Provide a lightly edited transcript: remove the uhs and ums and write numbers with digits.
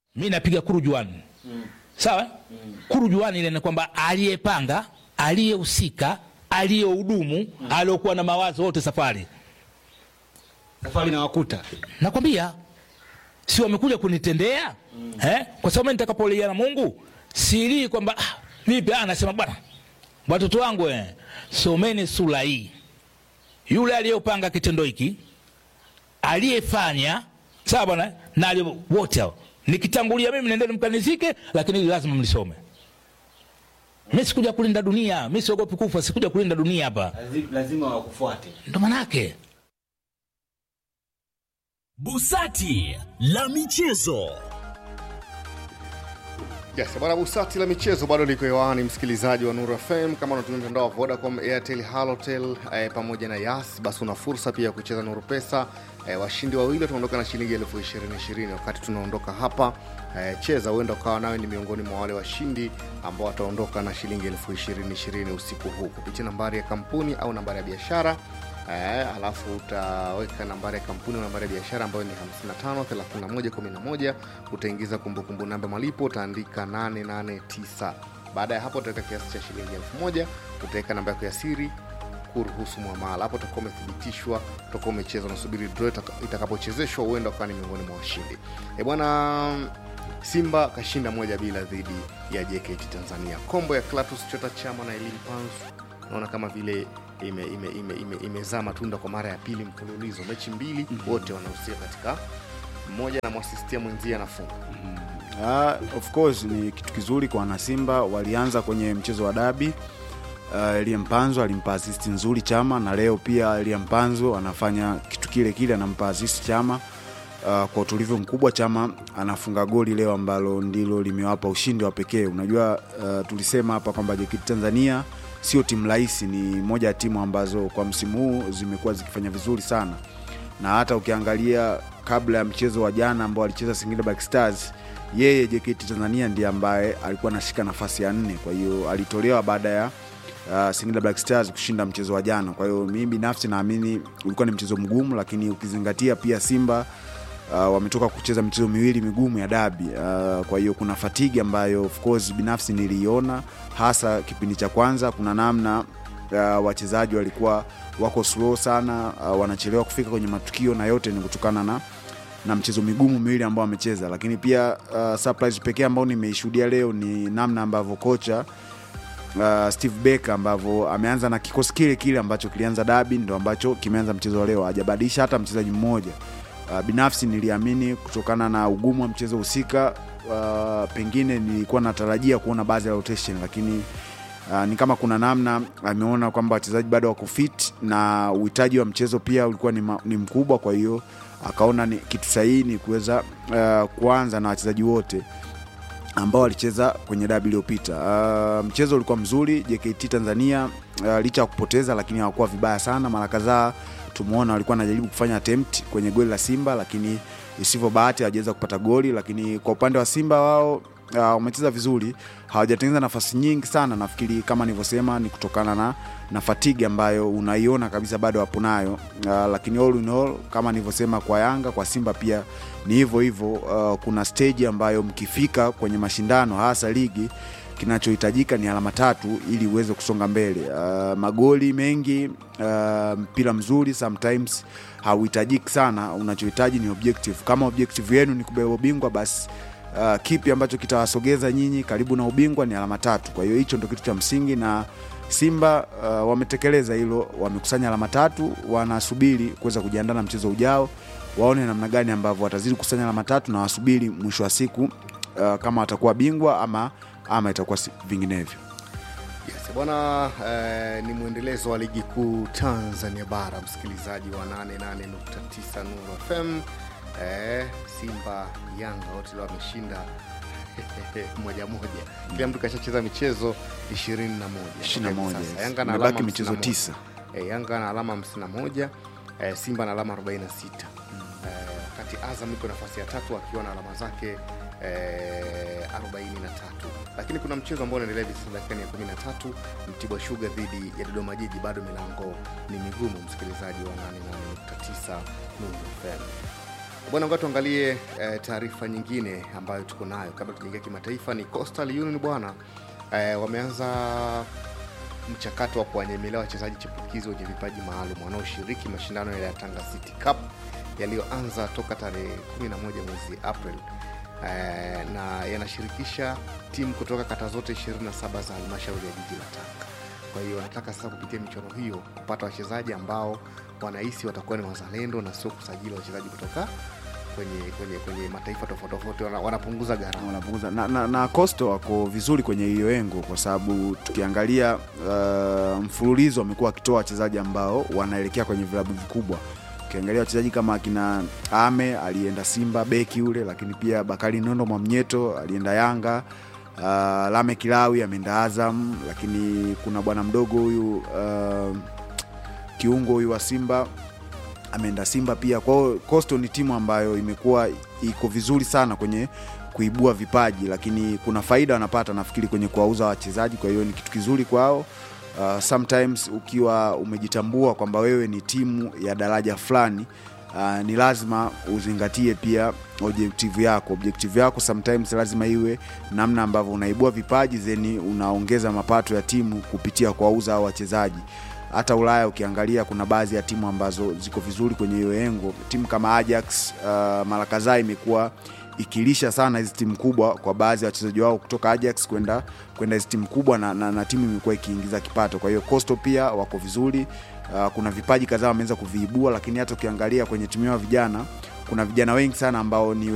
Mimi napiga kurujuani. Sawa? Kurujuani ile ni kwamba aliyepanga, aliyehusika, aliyehudumu, aliyokuwa na mawazo wote safari na wakuta. Nakwambia si wamekuja kunitendea? Kwa sababu nitakapolia na Mungu siri kwamba vipi anasema bwana watoto wangu someni sura hii. Yule aliyopanga kitendo hiki, aliyefanya, sawa bwana, na wote hao nikitangulia mimi nendeni mkanizike, lakini lazima mlisome. Mimi sikuja kulinda dunia, mimi siogopi kufa, sikuja kulinda dunia hapa. Lazima wakufuate. Ndio maana yake. Busati la michezo. Yes, bwana, Busati la michezo bado liko hewani, msikilizaji wa Nuru FM. Kama unatumia mtandao wa Vodacom, Airtel, Halotel pamoja na Yas, basi una fursa pia kucheza Nuru Pesa. Washindi wawili wataondoka na shilingi 2020. Wakati tunaondoka hapa, cheza uenda ukawa nawe ni miongoni mwa wale washindi ambao wataondoka na shilingi 2020 usiku huu kupitia nambari ya kampuni au nambari ya biashara. Alafu utaweka nambari ya kampuni au nambari ya biashara ambayo ni 553111. Utaingiza kumbukumbu namba malipo, utaandika 889. Baada ya hapo utaweka kiasi cha shilingi 1000, utaweka namba yako ya siri kuruhusu muamala. Hapo utakuwa umethibitishwa, utakuwa umecheza, unasubiri draw itakapochezeshwa uenda ukawa ni miongoni mwa washindi. Bwana, Simba kashinda 1-0 dhidi ya JKT Tanzania. Kombo ya Clatous Chota Chama na Elim Panzu naona kama vile imezaa matunda kwa mara ya pili mfululizo. Mechi mbili wote wanahusika katika mmoja na mwasistia mwenzie anafunga. Of course ni kitu kizuri kwa wana Simba. Walianza kwenye mchezo wa dabi, Elim Panzu alimpa assist nzuri Chama, na leo pia Elim Panzu anafanya kitu kile kile, anampa assist Chama. Kwa utulivu mkubwa Chama anafunga goli leo ambalo ndilo limewapa ushindi wa pekee. Unajua tulisema hapa kwamba JKT Tanzania sio timu rahisi, ni moja ya timu ambazo kwa msimu huu zimekuwa zikifanya vizuri sana. Na hata ukiangalia kabla ya mchezo wa jana ambao alicheza Singida Black Stars, yeye JKT Tanzania ndiye ambaye alikuwa anashika nafasi ya 4. Kwa hiyo alitolewa baada ya Singida Black Stars kushinda mchezo wa jana. Kwa hiyo mimi binafsi naamini ulikuwa ni mchezo mgumu, lakini ukizingatia pia Simba wametoka kucheza michezo miwili migumu ya dabi. Kwa hiyo kuna fatigue ambayo of course binafsi niliona hasa kipindi cha kwanza. Kuna namna wachezaji walikuwa wako slow sana, wanachelewa kufika kwenye matukio, na yote ni kutokana na mchezo migumu miwili ambao wamecheza. Lakini pia surprise pekee ambao nimeishuhudia leo ni namna ambavyo kocha Steve Becker ambavyo ameanza na kikosi kile kile ambacho kilianza dabi ndio ambacho kimeanza mchezo leo. Hajabadilisha hata mchezaji mmoja. Binafsi niliamini kutokana na ugumu wa mchezo husika, pengine nilikuwa natarajia kuona baadhi ya rotation, lakini ni kama kuna namna ameona kwamba wachezaji bado wako fit na uhitaji wa mchezo pia ulikuwa ni mkubwa. Kwa hiyo akaona ni kitu sahihi ni kuweza kuanza na wachezaji wote ambao walicheza kwenye dabi iliyopita. Mchezo ulikuwa mzuri. JKT Tanzania licha ya kupoteza lakini hawakuwa vibaya sana. Mara kadhaa tumeona walikuwa wanajaribu kufanya attempt kwenye goli la Simba, lakini isivyo bahati hawajaweza kupata goli. Lakini kwa upande wa Simba wao wamecheza vizuri, hawajatengeneza nafasi nyingi sana. Nafikiri kama nilivyosema ni kutokana na fatigue ambayo unaiona kabisa bado hapo nayo. Lakini all in all kama nilivyosema kwa Yanga, kwa Simba pia ni hivyo hivyo. Kuna stage ambayo mkifika kwenye mashindano hasa ligi, kinachohitajika ni alama 3 ili uweze kusonga mbele. Magoli mengi, mpira mzuri sometimes hauhitajiki sana. Unachohitaji ni objective. Kama objective yenu ni kubeba ubingwa, basi kipi ambacho kitawasogeza nyinyi karibu na ubingwa ni alama 3. Kwa hiyo hicho ndio kitu cha msingi, na Simba wametekeleza hilo, wamekusanya alama 3, wanasubiri kuweza kujiandaa na mchezo ujao, waone namna gani ambavyo watazidi kukusanya alama 3, na wasubiri mwisho wa siku kama watakuwa bingwa ama itakuwa vinginevyo. Yes, bwana, ni muendelezo wa ligi kuu Tanzania bara, msikilizaji wa 88.9 Nuru FM. Simba Yanga wote leo wameshinda moja. Kila mtu kashacheza michezo 21. Sasa Yanga na alama michezo 9. Yanga na alama 51, Simba na alama 46. Wakati Azam iko nafasi ya 3 akiwa na alama zake 43. Lakini kuna mchezo ambao unaendelea hivi sasa dakika ya 13, Mtibwa Sugar dhidi ya Dodoma Jiji. Bado milango ni migumu, msikilizaji wa 88.9 Nuru FM. Bwana, ngoja tuangalie taarifa nyingine ambayo tuko nayo kabla tujaingia kimataifa. Ni Coastal Union bwana, wameanza mchakato wa kuwanyemelea wachezaji chipukizi wenye vipaji maalum wanaoshiriki mashindano ya Tanga City Cup yaliyoanza toka tarehe 11 mwezi April, na yanashirikisha timu kutoka kata zote 27 za halmashauri ya jiji la Tanga. Kwa hiyo wanataka sasa kupitia michuano hiyo kupata wachezaji wanahisi watakuwa ni wazalendo na sio kusajili wachezaji kutoka kwenye mataifa tofauti. Wanapunguza gharama. Na Coastal wako vizuri kwenye hiyo engo, kwa sababu tukiangalia mfululizo wamekuwa wakitoa wachezaji ambao wanaelekea kwenye vilabu vikubwa. Ukiangalia wachezaji kama akina Ame alienda Simba beki yule, lakini pia Bakari Nondo Mwamnyeto alienda Yanga, Lame Kilawi ameenda Azam, lakini kuna bwana mdogo huyu kiungo huyu wa Simba ameenda Simba pia. Kwa hiyo Coastal ni timu ambayo imekuwa iko vizuri sana kwenye kuibua vipaji, lakini kuna faida wanapata nafikiri kwenye kuwauza wachezaji. Kwa hiyo ni kitu kizuri kwao. Sometimes ukiwa umejitambua kwamba wewe ni timu ya daraja fulani, ni lazima uzingatie pia objective yako sometimes lazima iwe namna ambavyo unaibua vipaji zeni unaongeza mapato ya timu kupitia kuwauza hao wachezaji. Hata Ulaya ukiangalia kuna baadhi ya timu ambazo ziko vizuri kwenye hiyo engo. Timu kama Ajax mara kadhaa imekuwa ikilisha sana hizo timu kubwa kwa baadhi ya wachezaji wao kutoka Ajax kwenda hizo timu kubwa, na timu imekuwa ikiingiza kipato. Kwa hiyo Coastal pia wako vizuri. Kuna vipaji kadhaa wameanza kuviibua, lakini hata ukiangalia kwenye timu ya vijana kuna vijana wengi sana ambao ni